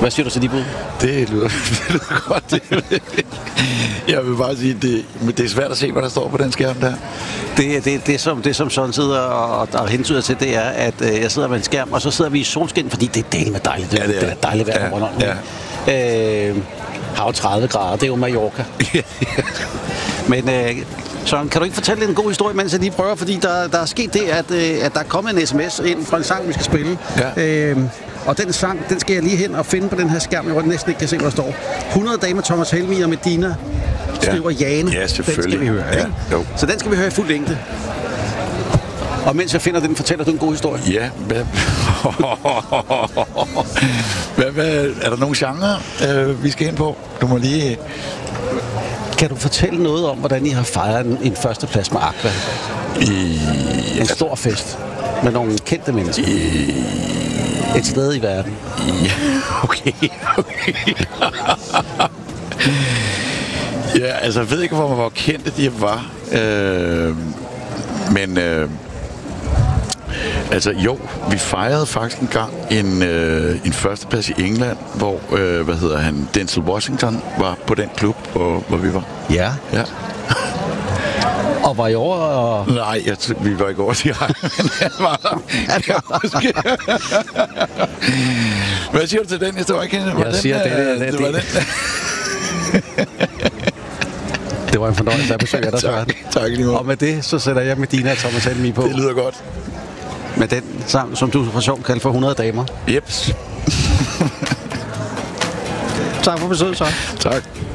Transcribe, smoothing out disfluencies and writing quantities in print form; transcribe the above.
Hvad siger du til de bud? Det lyder godt. Jeg vil bare sige, det er svært at se, hvad der står på den skærm der. Det som sådan sidder og hentyder til, det er, at jeg sidder med en skærm, og så sidder vi i solskin, fordi det er delt med dejligt. Ja, det er dejligt vejr på Bornholm. Ja. Har jo 30 grader, det er jo Mallorca. Men Søren, kan du ikke fortælle en god historie, mens jeg lige prøver? Fordi der er sket det, at der er kommet en sms ind fra en sang, vi skal spille. Ja. Og den sang, den skal jeg lige hen og finde på den her skærm, jeg næsten ikke kan se, hvad der står. 100 dage med Thomas Helmig og Medina, skriver Jane. Ja, selvfølgelig. Den skal vi høre, ikke? Jo. Så den skal vi høre i fuld længde. Og mens jeg finder den, fortæller du en god historie. Ja, hvad er der nogle genre, vi skal ind på? Du må lige... Kan du fortælle noget om, hvordan I har fejret en førsteplads med Aqua? En stor fest med nogle kendte mennesker. Et sted i verden. Ja, okay. Ja, altså jeg ved ikke, hvor kendte de var. Men altså jo, vi fejrede faktisk engang en førsteplads i England, hvor Denzel Washington var på den klub, hvor vi var. Ja. Og var I over? Og... Nej, vi var ikke over direkte, men han var der. Hvad siger du til den historie? Jeg siger, det var en fornøjelse at besøge dig, Søren. Tak lige meget. Og med det, så sætter jeg Medina og Thomas Helmig på. Det lyder godt. Med den sang, som du for sjov kalder for 100 damer. Jeps. Tak for besøget, Søren. Tak.